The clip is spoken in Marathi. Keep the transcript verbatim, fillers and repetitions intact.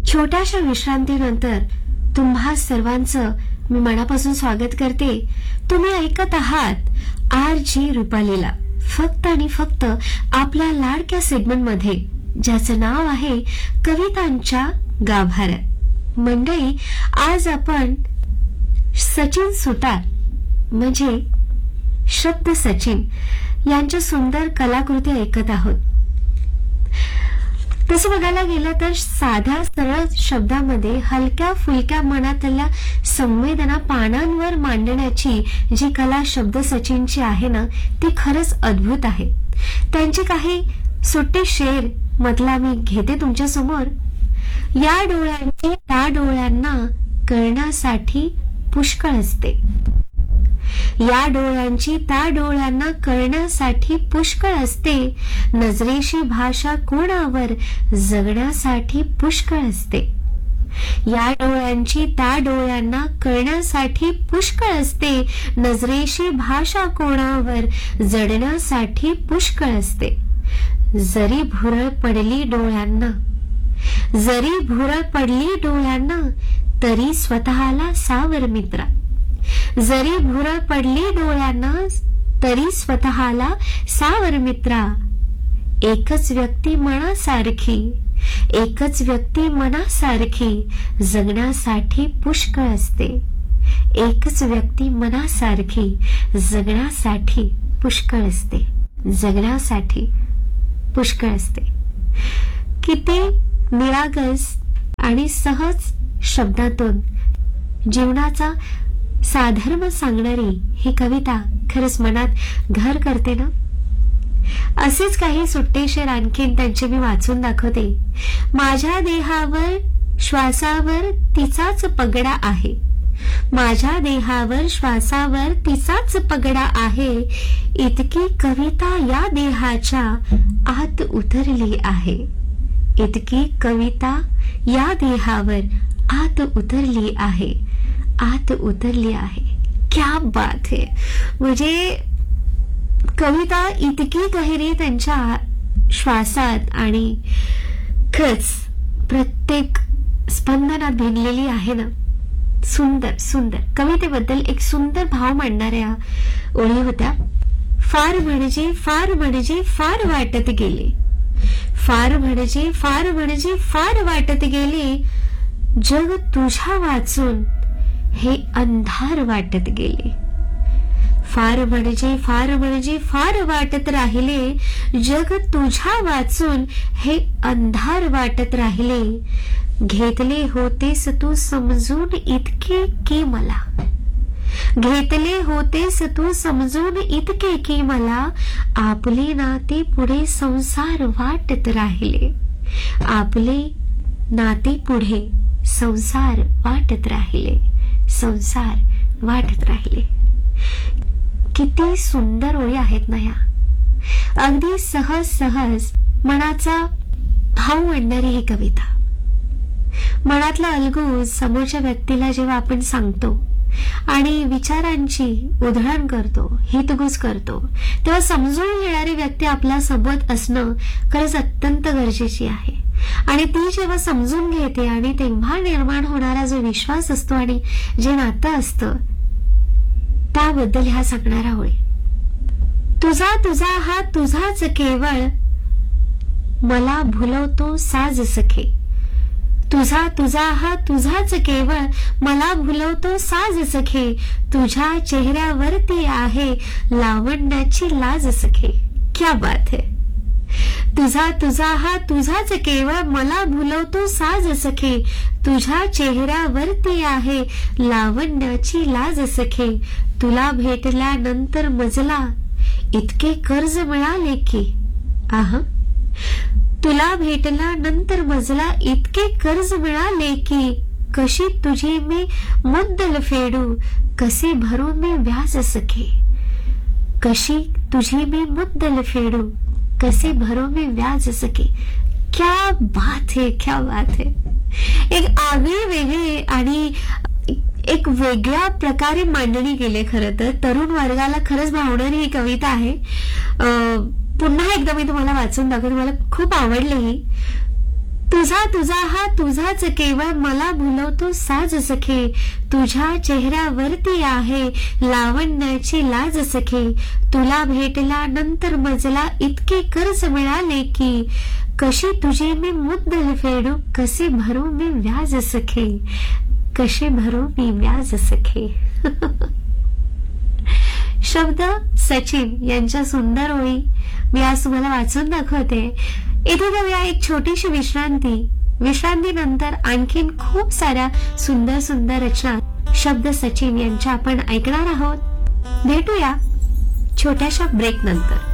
छोट्याशा विश्रांतीनंतर तुम्हा सर्वांचं मी मनापासून स्वागत करते. तुम्ही ऐकत आहात आर जी रुपालीला, फक्त आणि फक्त आपल्या लाडक्या सेगमेंट मध्ये, ज्याचं नाव आहे कवितांच्या गाभाऱ्यात. मंडळी, आज आपण सचिन सुतार म्हणजे शब्द सचिन यांच्या सुंदर कलाकृती ऐकत आहोत. तसं बघायला गेलं तर साध्या सरळ शब्दामध्ये हलक्या फुलक्या मनातल्या संवेदना पानांवर मांडण्याची जी कला शब्द सचिनची आहे ना, ती खरंच अद्भुत आहे. त्यांचे काही सुट्टे शेर मधला मी घेते तुमच्या समोर. या डोळ्यांची त्या डोळ्यांना कळण्यासाठी पुष्कळ असते. या डोळ्यांची त्या डोळ्यांना कळण्यासाठी पुष्कळ असते. नजरेशी भाषा कोणावर जगण्यासाठी पुष्कळ असते. या डोळ्यांची त्या डोळ्यांना कळण्यासाठी पुष्कळ असते. नजरेशी भाषा कोणावर जडण्यासाठी पुष्कळ असते. जरी भुरळ पडली डोळ्यांना, जरी भुरळ पडली डोळ्यांना, तरी स्वतःला सावर मित्रा. जरी भुरळ पडली डोळ्यांना, तरी स्वतःला सावर मित्रा. एकच व्यक्ती मनासारखी, एकच व्यक्ती मनासारखी जगण्यासाठी पुष्कळ असते. एकच व्यक्ती मनासारखी जगण्यासाठी पुष्कळ असते. जगण्यासाठी पुष्कळ असते. किती निरागस आणि सहज शब्दातून जीवनाचा साधर्म सांगणारी ही कविता खरंच मनात घर करते ना. असेच काही सुट्टे शेर आणखीन त्यांचे मी वाचून दाखवते. माझ्या देहावर श्वासावर तिचाच पगडा आहे. माझ्या देहावर श्वासावर तिचाच पगडा आहे. इतकी कविता या देहाच्या आत उतरली आहे. इतकी कविता या देहावर आत उतरली आहे. आत उतरली आहे. क्या बात है. म्हणजे कविता इतकी गहिरी त्यांच्या श्वासात आणि खच प्रत्येक स्पंदनात भिनलेली आहे ना. सुंदर सुंदर कवितेबद्दल एक सुंदर भाव मांडणाऱ्या ओळी होत्या. फार म्हणजे फार म्हणजे फार वाटत गेले. फार म्हणजे फार म्हणजे फार वाटत गेले. जग तुझ्या वाचून हे अंधार वाटत गेले. फार म्हणजे फार म्हणजे फार वाटत राहिले. जग तुझ्या वाचून हे अंधार वाटत राहिले. घेतले होतेस तू समजून इतके की मला. घेतले होतेस तू समजून इतके की मला. आपले नाते पुढे संसार वाटत राहिले. आपले नाते पुढे संसार वाटत राहिले. संसार वाटत राहिले. किती सुंदर ओळी आहेत ना या. अगदी सहज सहज मनाचा भाव मांडणारी ही कविता. मनातला अलगू समोरच्या व्यक्तीला जेव्हा आपण सांगतो आणि विचारांची उधळण करतो, हितगुज करतो, तेव्हा समजून घेणारी व्यक्ती आपल्या सोबत असणं खरंच अत्यंत गरजेची आहे. आणि ती जेव्हा समजून घेते आणि तेव्हा निर्माण होणारा जो विश्वास असतो आणि जे नातं असतं, त्याबद्दल ह्या सांगणारा होय. तुझा तुझा हा तुझाच केवळ मला भुलवतो साज सखे. तुझा तुझा हा तुझाच केवळ मला भुलवतो साज सखे. तुझ्या चेहऱ्यावरती आहे लावण्याची लाज सखे. क्या बात है. तुझा तुझा हा तुझाच केवळ मला भुलवतो साज सखे. तुझ्या चेहऱ्यावरती आहे लावण्याची लाज सखे. तुला भेटल्यानंतर मजला इतके कर्ज मिळाले की. आहा. तुला भेटल्यानंतर मजला इतके कर्ज मिळाले की. कशी तुझी मी मुद्दल फेडू, कसे भरू मी व्याज सखे. कशी तुझी मी मुद्दल फेडू, कसे भरू मी व्याज सके. क्या बात है. क्या बात है. एक आगळी वेगळी आणि एक वेगळ्या प्रकारे मांडणी केली. खरं तर तरुण वर्गाला खरंच भावणारी ही कविता आहे. पुन्हा एकदा मी तुम्हाला वाचून दाखवते. मला खूप आवडली ही. तुझा तुझा हा तुझाच केवळ मला भुलवतो साज सखे. तुझ्या चेहऱ्यावरती आहे लावण्याची लाज सखे. तुला भेटला नंतर मजला इतके कर्ज मिळाले की. कशी तुझे मी मुद्दल फेडू कसे भरू मी व्याज सखे. कसे भरू मी व्याज सखे. शब्द सचिन यांच्या सुंदर ओळी मी आज तुम्हाला वाचून दाखवते. इथे जाऊया एक छोटीशी विश्रांती. विश्रांतीनंतर आणखीन खूप साऱ्या सुंदर सुंदर रचना शब्द सचिन यांच्या आपण ऐकणार आहोत. भेटूया छोट्याशा ब्रेक नंतर.